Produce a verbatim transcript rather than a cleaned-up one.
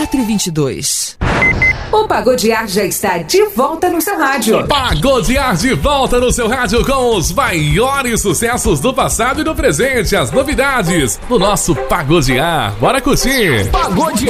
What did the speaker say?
quatro e vinte e dois. O Pagodear já está de volta no seu rádio. Pagodear de volta no seu rádio com os maiores sucessos do passado e do presente, as novidades do nosso Pagodear. Bora curtir! Pagodear.